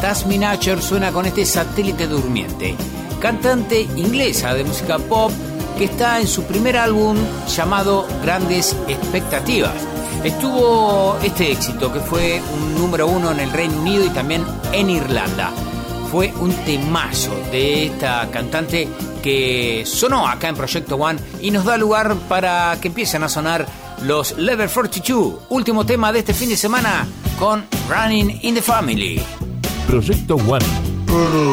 Tasmin Archer suena con este Satélite Durmiente, cantante inglesa de música pop que está en su primer álbum llamado Grandes Expectativas. Estuvo este éxito que fue un número 1 en el Reino Unido y también en Irlanda. Fue un temazo de esta cantante que sonó acá en Proyecto One y nos da lugar para que empiecen a sonar los Level 42, último tema de este fin de semana con Running in the Family. Proyecto One.